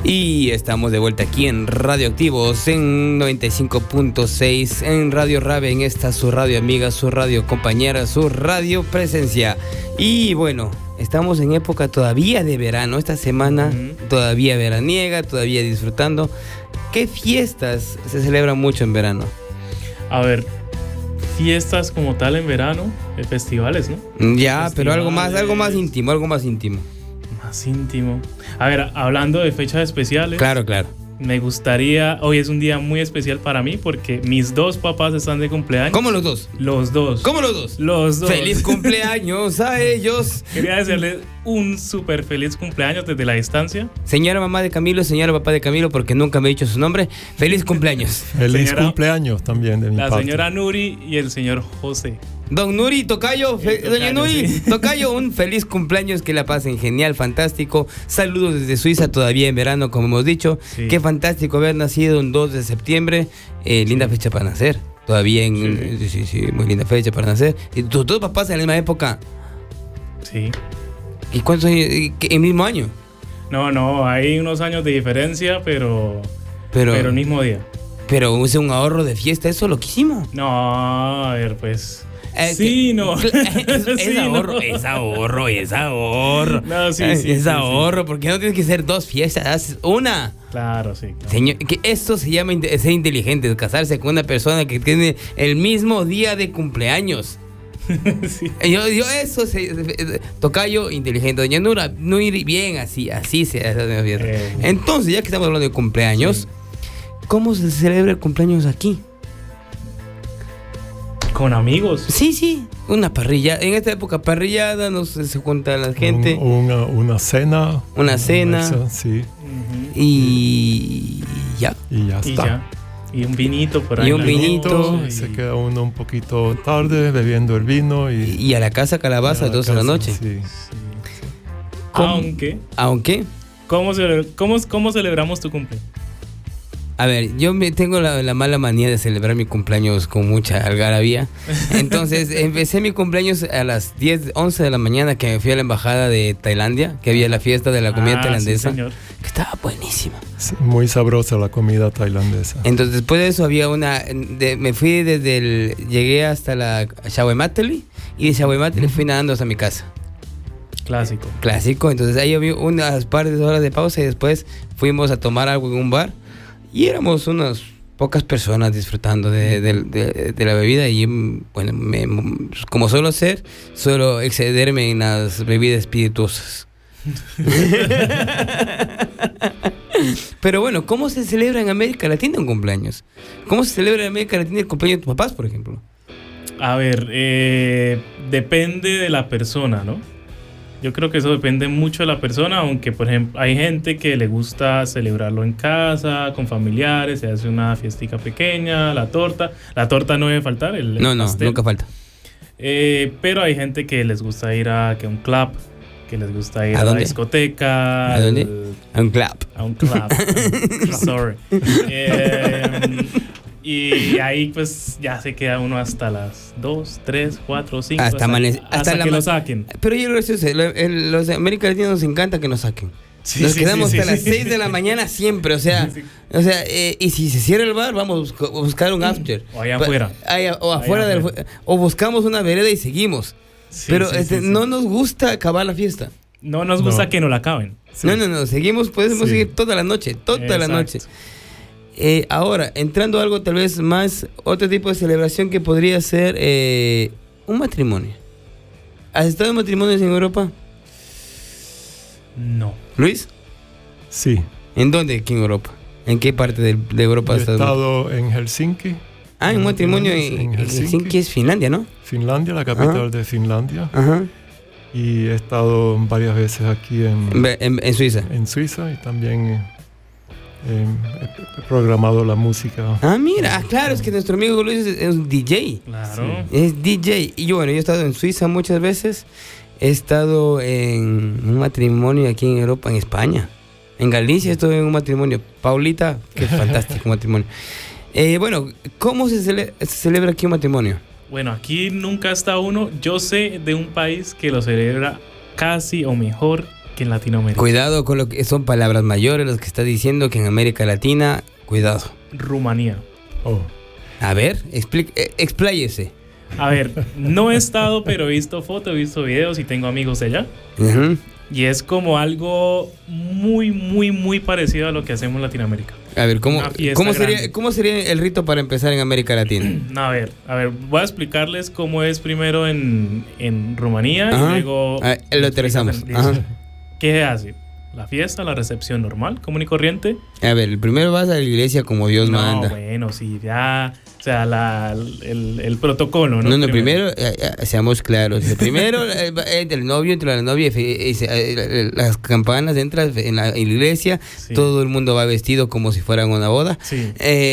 Y estamos de vuelta aquí en Radioactivos en 95.6 en Radio Rave, en esta su radio amiga, su radio compañera, su radio presencia. Y bueno, estamos en época todavía de verano, esta semana todavía veraniega, todavía disfrutando. ¿Qué fiestas se celebran mucho en verano? A ver, fiestas como tal en verano, festivales, ¿no? Ya, festivales. Pero algo más íntimo. Más íntimo. A ver, hablando de fechas especiales. Claro. Me gustaría, hoy es un día muy especial para mí porque mis dos papás están de cumpleaños. ¿Cómo los dos? Los dos. ¿Cómo los dos? Los dos. ¡Feliz cumpleaños a ellos! Quería desearles un súper feliz cumpleaños desde la distancia. Señora mamá de Camilo, señora papá de Camilo, porque nunca me he dicho su nombre. ¡Feliz cumpleaños! Feliz cumpleaños también de mi parte. La señora Nuri y el señor José. Don Nuri, tocayo, doña Nuri, sí. Tocayo, un feliz cumpleaños, que la pasen genial, fantástico. Saludos desde Suiza, todavía en verano, como hemos dicho. Sí. Qué fantástico haber nacido un 2 de septiembre. Linda fecha para nacer. Todavía sí, muy linda fecha para nacer. ¿Y tus dos papás en la misma época? Sí. ¿Y cuántos años? ¿El mismo año? No, hay unos años de diferencia, pero el mismo día. Pero es un ahorro de fiesta, eso es loquísimo. No, a ver, pues. Sí, no. Es ahorro. No, sí. Es ahorro, porque no tienes que hacer dos fiestas, haces una. Claro, sí. Claro. Señor, que esto se llama ser inteligente, casarse con una persona que tiene el mismo día de cumpleaños. Sí. Yo eso tocayo inteligente, doña Nura, no ir bien así se hace. Entonces, ya que estamos hablando de cumpleaños, ¿cómo se celebra el cumpleaños aquí? Con amigos. Sí, una parrilla. En esta época parrillada, se junta la gente. Una cena. Una cena. Sí. Y ya. Y ya está. Y un vinito por ahí. Y un vinito. Se queda uno un poquito tarde bebiendo el vino. Y a la casa Calabaza a 12 de la noche. Sí. Aunque. ¿Cómo celebramos tu cumpleaños? A ver, yo tengo la mala manía de celebrar mi cumpleaños con mucha algarabía. Entonces, empecé mi cumpleaños a las 11 de la mañana, que me fui a la embajada de Tailandia, que había la fiesta de la comida tailandesa, que estaba buenísima. Sí, muy sabrosa la comida tailandesa. Entonces, después de eso había me fui llegué hasta la Shawemateli, y de Shawemateli fui nadando hasta mi casa. Clásico. Entonces, ahí había unas par de horas de pausa y después fuimos a tomar algo en un bar. Y éramos unas pocas personas disfrutando de la bebida. Y bueno, como suelo excederme en las bebidas espirituosas. Pero bueno, ¿cómo se celebra en América Latina un cumpleaños? ¿Cómo se celebra en América Latina el cumpleaños de tus papás, por ejemplo? A ver, depende de la persona, ¿no? Yo creo que eso depende mucho de la persona, aunque por ejemplo hay gente que le gusta celebrarlo en casa, con familiares, se hace una fiestica pequeña, la torta no debe faltar, el pastel. Nunca falta. Pero hay gente que les gusta ir a un club, que les gusta ir a la discoteca. ¿A dónde? A un club. A un club. Sorry. Y ahí pues ya se queda uno hasta las 2, 3, 4, 5 hasta que lo saquen. Pero yo los americanos nos encanta que nos saquen. Nos quedamos hasta las 6 de la mañana siempre, o sea, y si se cierra el bar, vamos a buscar un after. O allá afuera. O buscamos una vereda y seguimos. Pero no nos gusta acabar la fiesta. No nos gusta que nos la acaben. Sí. No, podemos seguir toda la noche, la noche. Ahora, entrando a algo tal vez más, otro tipo de celebración que podría ser un matrimonio. ¿Has estado en matrimonios en Europa? No. ¿Luis? Sí. ¿En dónde aquí en Europa? ¿En qué parte de Europa has estado? He estado en Helsinki. En un matrimonio en Helsinki es Finlandia, ¿no? Finlandia, la capital de Finlandia. Ajá. Y he estado varias veces aquí en Suiza. En Suiza y también he programado la música. Mira, claro, es que nuestro amigo Luis es un DJ. Claro. Es DJ. Y yo he estado en Suiza muchas veces. He estado en un matrimonio aquí en Europa, en España. En Galicia estuve en un matrimonio. Paulita, qué fantástico matrimonio. Bueno, ¿cómo se celebra aquí un matrimonio? Bueno, aquí nunca está uno. Yo sé de un país que lo celebra casi o mejor que en Latinoamérica. Cuidado con lo que son palabras mayores, las que está diciendo que en América Latina, cuidado. Rumanía. Oh. A ver, expláyese. A ver, no he estado, pero he visto fotos, he visto videos y tengo amigos de allá. Uh-huh. Y es como algo muy, muy, muy parecido a lo que hacemos en Latinoamérica. A ver, ¿cómo grande. sería el rito para empezar en América Latina? A ver, voy a explicarles cómo es primero en Rumanía. Ajá. Y luego Lo aterrizamos. Ajá. ¿Qué se hace? La fiesta, la recepción normal, común y corriente. A ver, primero vas a la iglesia como Dios manda. Bueno, sí, ya. O sea, el protocolo, ¿no? No, primero seamos claros. Primero, entre el novio, entre la novia, las campanas entran en la iglesia, sí. Todo el mundo va vestido como si fuera una boda. Sí.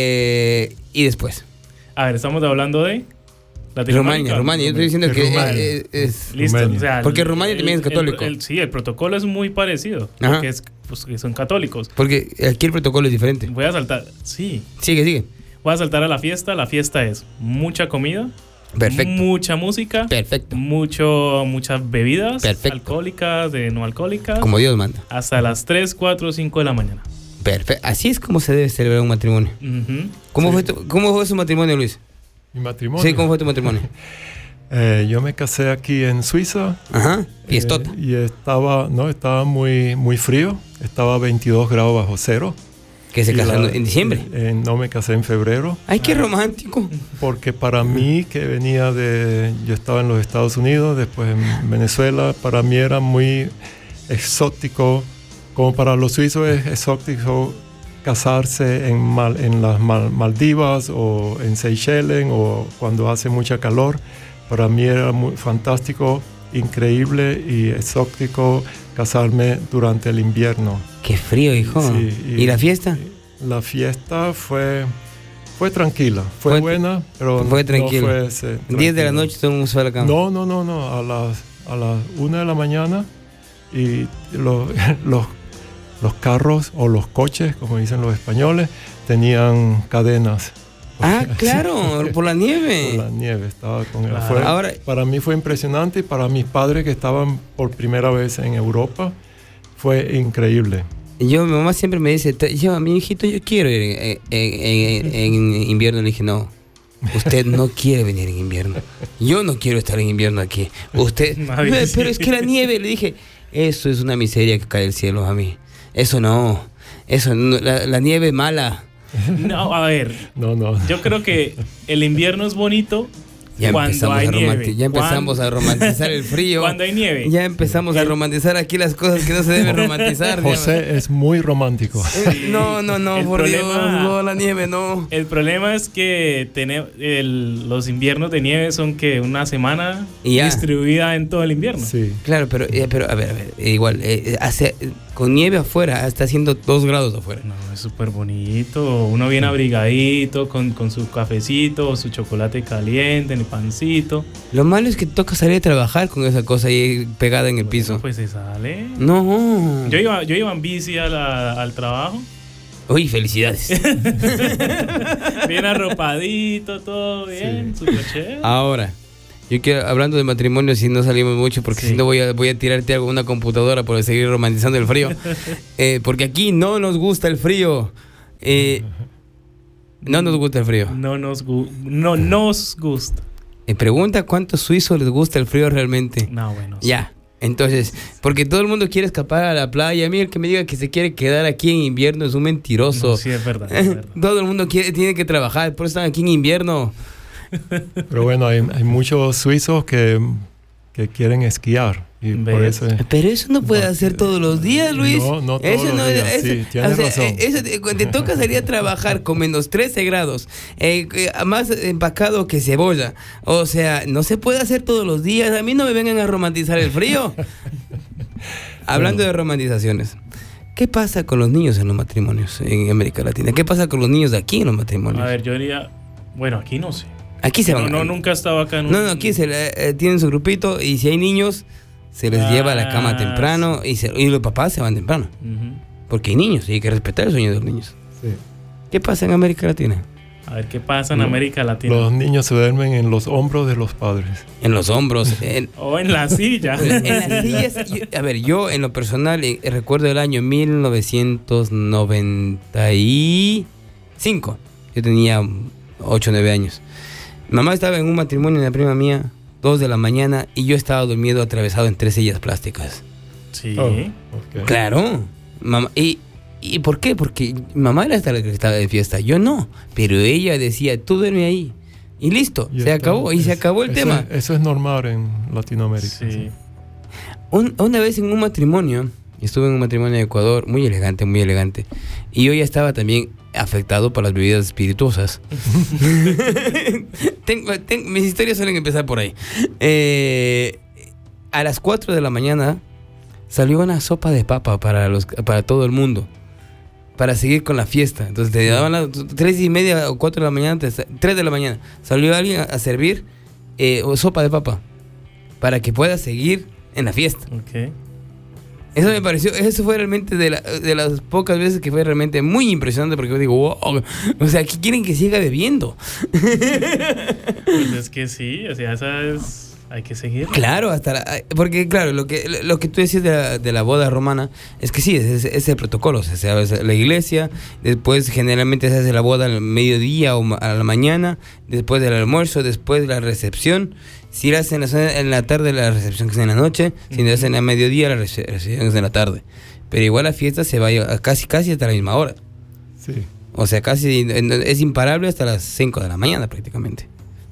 Y después. A ver, estamos hablando de Rumania. Yo estoy diciendo que es listo. O sea, porque Rumania también es católico. Sí, el protocolo es muy parecido. Porque que son católicos. Porque aquí el protocolo es diferente. Voy a saltar. Sí. Sigue. Voy a saltar a la fiesta. La fiesta es mucha comida. Perfecto. Mucha música. Perfecto. Muchas bebidas. Perfecto. Alcohólicas, no alcohólicas. Como Dios manda. Hasta las 3, 4, 5 de la mañana. Perfecto. Así es como se debe celebrar un matrimonio. Uh-huh. ¿Cómo fue su matrimonio, Luis? ¿Mi matrimonio? Sí, ¿cómo fue tu matrimonio? Yo me casé aquí en Suiza. Ajá, fiestota. Y estaba muy, muy frío. Estaba a 22 grados bajo cero. ¿Que se casaron en diciembre? No, me casé en febrero. ¡Ay, qué romántico! Porque para mí, que venía yo estaba en los Estados Unidos, después en Venezuela, para mí era muy exótico. Como para los suizos es exótico casarse en las Maldivas o en Seychelles o cuando hace mucha calor. Para mí era muy fantástico, increíble y exótico casarme durante el invierno. ¡Qué frío, hijo! Sí, ¿Y la fiesta? La fiesta fue tranquila, fue buena, pero fue tranquila. No fue 10 de la noche todo el mundo se fue a la cama. No, a las 1 de la mañana y los carros o los coches, como dicen los españoles, tenían cadenas. Ah, claro, por la nieve. Por la nieve, estaba con él. Ahora, para mí fue impresionante y para mis padres que estaban por primera vez en Europa, fue increíble. Mi mamá siempre me dice, mi hijito, yo quiero ir en invierno. Le dije, no, usted no quiere venir en invierno. Yo no quiero estar en invierno aquí. Usted, pero es que la nieve, le dije, eso es una miseria que cae del cielo a mí. Eso no, la nieve es mala. No, a ver. No. Yo creo que el invierno es bonito Ya cuando hay nieve. Ya empezamos a romantizar el frío. Cuando hay nieve. Ya empezamos a romantizar aquí las cosas que no se deben romantizar. José es muy romántico. No, por Dios, no, la nieve no. El problema es que los inviernos de nieve son que una semana distribuida en todo el invierno. Sí. Claro, pero a ver, igual, con nieve afuera, está haciendo 2 grados afuera. No, es súper bonito. Uno viene abrigadito con su cafecito, su chocolate caliente, el pancito. Lo malo es que toca salir a trabajar con esa cosa ahí pegada en el piso. Pues se sale. No. Yo iba en bici al trabajo. Uy, felicidades. Bien arropadito, todo bien, súper chévere. Ahora, yo quiero, hablando de matrimonio, si no salimos mucho, porque si no voy a tirarte algo una computadora por seguir romantizando el frío. Porque aquí no nos gusta el frío. No nos gusta el frío. No nos gusta. Pregunta cuántos suizos les gusta el frío realmente. No, bueno. Sí. Ya. Entonces, porque todo el mundo quiere escapar a la playa. A mí el que me diga que se quiere quedar aquí en invierno es un mentiroso. No, sí, es verdad. Todo el mundo tiene que trabajar, por eso están aquí en invierno. Pero bueno, hay muchos suizos que quieren esquiar. Y por eso pero eso no puede hacer todos los días, Luis. No todos los días. Sí, tienes razón. Te toca salir a trabajar con menos 13 grados, más empacado que cebolla. O sea, no se puede hacer todos los días. A mí no me vengan a romantizar el frío. Hablando de romantizaciones, ¿qué pasa con los niños en los matrimonios en América Latina? ¿Qué pasa con los niños de aquí en los matrimonios? A ver, yo diría, bueno, aquí no sé. Aquí se van. No, nunca estaba acá en aquí tienen su grupito y si hay niños se les lleva a la cama temprano y los papás se van temprano. Uh-huh. Porque hay niños y hay que respetar el sueño de los niños. Sí. ¿Qué pasa en América Latina? A ver qué pasa en América Latina. Los niños se duermen en los hombros de los padres. En los hombros. O en la silla. En las sillas. A ver, yo en lo personal recuerdo el año 1995. Yo tenía 8 o 9 años. Mamá estaba en un matrimonio de la prima mía, 2 de la mañana, y yo estaba durmiendo atravesado en 3 sillas plásticas. Sí. Oh, okay. Claro. Mamá, ¿y por qué? Porque mamá era hasta la que estaba de fiesta, yo no. Pero ella decía, tú duerme ahí. Y listo, se acabó. Y se acabó el tema. Eso es normal en Latinoamérica. Sí. Sí. Una vez en un matrimonio, estuve en un matrimonio en Ecuador, muy elegante, muy elegante. Y yo ya estaba también afectado por las bebidas espirituosas. Mis historias suelen empezar por ahí. A las 4 de la mañana salió una sopa de papa para todo el mundo, para seguir con la fiesta. Entonces te daban las 3:30 o 4 de la mañana, 3 de la mañana, salió alguien a servir sopa de papa para que pueda seguir en la fiesta. Ok. Eso me pareció, eso fue realmente de las pocas veces que fue realmente muy impresionante, porque yo digo, wow, o sea, ¿qué quieren que siga bebiendo? Pues es que sí, o sea, hay que seguir. Claro, porque claro, lo que tú decías de la boda romana es que sí, es el protocolo, o sea, se hace la iglesia, después generalmente se hace la boda al mediodía o a la mañana, después del almuerzo, después de la recepción. Si la hacen en la tarde, la recepción que es en la noche. Si la hacen a mediodía, la recepción es en la tarde. Pero igual la fiesta se va casi hasta la misma hora. Sí. O sea, casi es imparable hasta las 5 de la mañana prácticamente.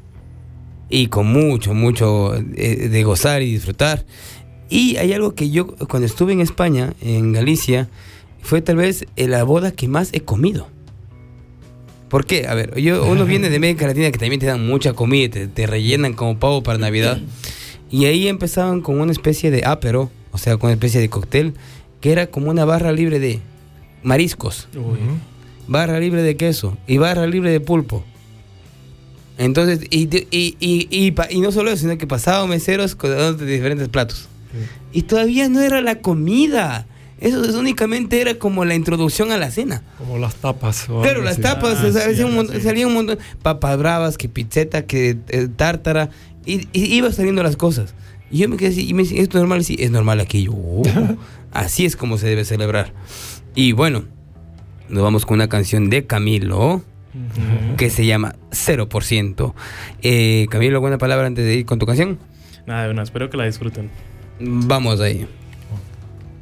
Y con mucho de gozar y disfrutar. Y hay algo que yo, cuando estuve en España, en Galicia, fue tal vez la boda que más he comido. ¿Por qué? A ver, uno viene de América Latina, que también te dan mucha comida, te rellenan como pavo para Navidad. Y ahí empezaban con una especie de ápero, o sea, con una especie de cóctel, que era como una barra libre de mariscos, barra libre de queso y barra libre de pulpo. Entonces, y no solo eso, sino que pasaban meseros con de diferentes platos. Sí. Y todavía no era la comida. Eso únicamente era como la introducción a la cena. Como las tapas. Claro, las tapas, salían un montón. Papas bravas, que pizzeta, que tártara. Y iba saliendo las cosas. Y yo me quedé así, y me decía, ¿esto es normal? Y sí, es normal aquí. Así es como se debe celebrar. Y bueno, nos vamos con una canción de Camilo, que se llama 0%. Camilo, ¿alguna palabra antes de ir con tu canción? Nada, espero que la disfruten. Vamos ahí.